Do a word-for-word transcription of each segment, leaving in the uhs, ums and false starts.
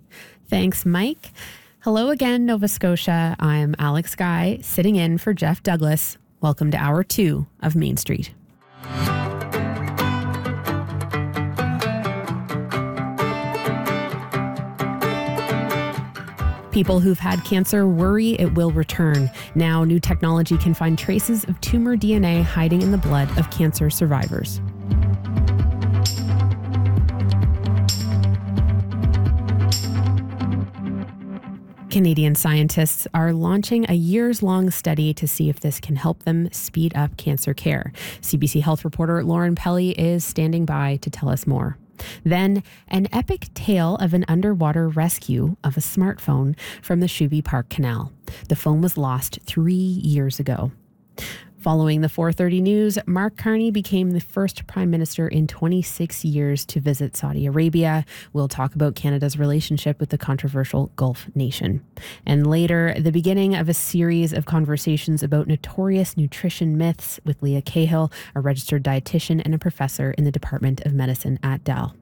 Thanks, Mike. Hello again, Nova Scotia. I'm Alex Guy, sitting in for Jeff Douglas. Welcome to Hour two of Main Street. People who've had cancer worry it will return. Now, new technology can find traces of tumor D N A hiding in the blood of cancer survivors. Canadian scientists are launching a years-long study to see if this can help them speed up cancer care. C B C Health reporter Lauren Pelly is standing by to tell us more. Then, an epic tale of an underwater rescue of a smartphone from the Shuby Park Canal. The phone was lost three years ago. Following the four thirty news, Mark Carney became the first prime minister in twenty-six years to visit Saudi Arabia. We'll talk about Canada's relationship with the controversial Gulf nation. And later, the beginning of a series of conversations about notorious nutrition myths with Leah Cahill, a registered dietitian and a professor in the Department of Medicine at D A L.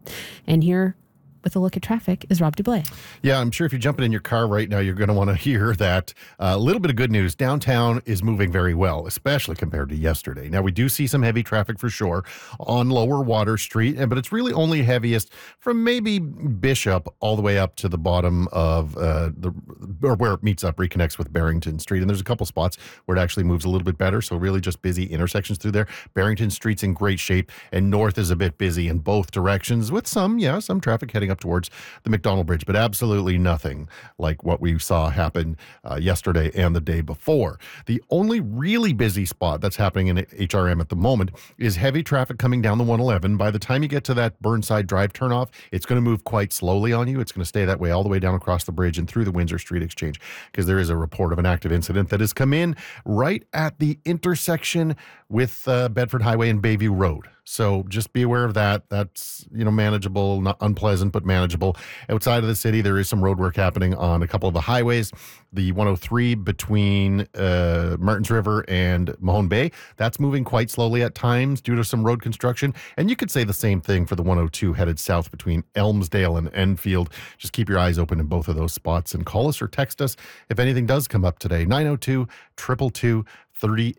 And here with a look at traffic is Rob Dublé. Yeah, I'm sure if you're jumping in your car right now, you're going to want to hear that. A uh, little bit of good news. Downtown is moving very well, especially compared to yesterday. Now, we do see some heavy traffic for sure on Lower Water Street, but it's really only heaviest from maybe Bishop all the way up to the bottom of uh, the, or where it meets up, reconnects with Barrington Street. And there's a couple spots where it actually moves a little bit better. So really just busy intersections through there. Barrington Street's in great shape, and North is a bit busy in both directions with some, yeah, some traffic heading up towards the McDonald Bridge, but absolutely nothing like what we saw happen uh, yesterday and the day before. The only really busy spot that's happening in H R M at the moment is heavy traffic coming down the one eleven. By the time you get to that Burnside Drive turnoff, it's going to move quite slowly on you. It's going to stay that way all the way down across the bridge and through the Windsor Street Exchange, because there is a report of an active incident that has come in right at the intersection with uh, Bedford Highway and Bayview Road. So just be aware of that. That's, you know, manageable, not unpleasant, but manageable. Outside of the city, there is some road work happening on a couple of the highways. The one oh three between uh, Martins River and Mahone Bay, that's moving quite slowly at times due to some road construction. And you could say the same thing for the one oh two headed south between Elmsdale and Enfield. Just keep your eyes open in both of those spots and call us or text us if anything does come up today. nine oh two, two two two, three